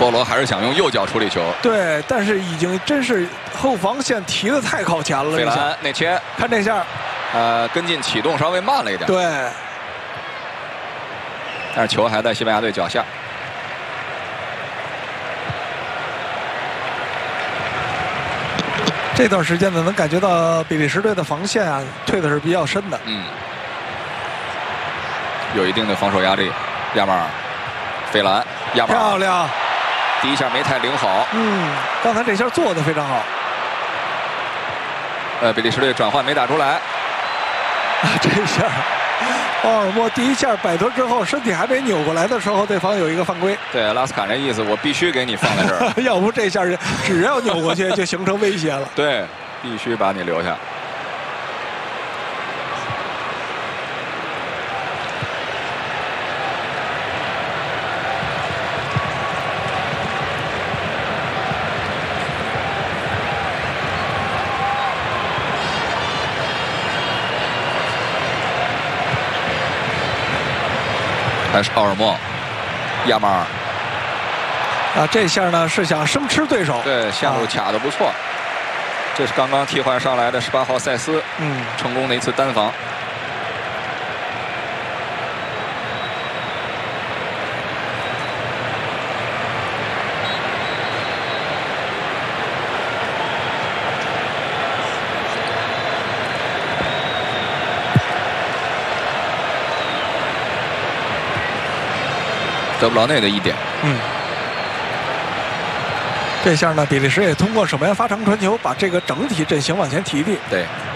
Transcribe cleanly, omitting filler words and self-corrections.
波罗还是想用右脚处理球。 对，但是已经真是后防线提的太靠前了。 费兰内切， 看这下， 跟进启动稍微慢了一点。 对， 但是球还在西班牙队脚下。 这段时间呢，能感觉到比利时队的防线啊退的是比较深的。 有一定的防守压力。亚马尔，费兰，亚马尔漂亮。 第一下没太领好。 刚才这下做的非常好。 比利时队转换没打出来。 这下，奥尔莫第一下摆脱之后，身体还没扭过来的时候，对方有一个犯规。 对，拉斯坎这意思，我必须给你放在这儿。 要不这下只要扭过去就形成威胁了。 对，必须把你留下。还是奥尔莫，亚马尔。 这下呢是想生吃对手。 对，线路卡得不错。这是刚刚替换上来的18号塞斯，成功的一次单防。得不着内的一点。 这下呢，比利时也通过守门员发长传球，把这个整体阵型往前提。 对。